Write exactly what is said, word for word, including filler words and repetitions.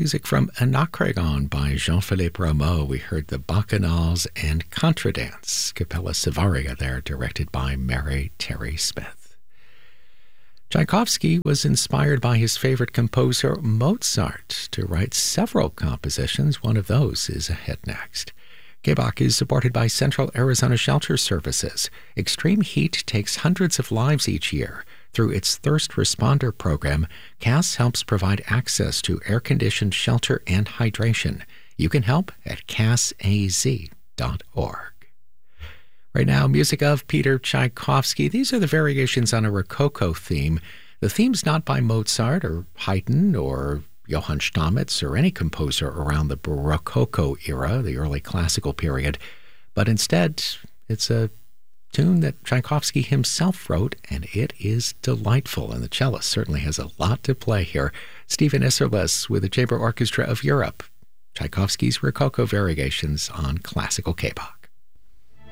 Music from Anacreon by Jean-Philippe Rameau. We heard the Bacchanals and Contradance, Capella Savaria there, directed by Mary Terry Smith. Tchaikovsky was inspired by his favorite composer Mozart to write several compositions. One of those is ahead next. K B O C is supported by Central Arizona Shelter Services. Extreme heat takes hundreds of lives each year. Through its Thirst Responder program, C A S helps provide access to air-conditioned shelter and hydration. You can help at cas a z dot org. Right now, music of Peter Tchaikovsky. These are the variations on a Rococo theme. The theme's not by Mozart or Haydn or Johann Stamitz or any composer around the Rococo era, the early classical period, but instead it's a tune that Tchaikovsky himself wrote, and it is delightful, and the cellist certainly has a lot to play here. Stephen Isserles with the Chamber Orchestra of Europe, Tchaikovsky's Rococo Variations on Classical K B O C.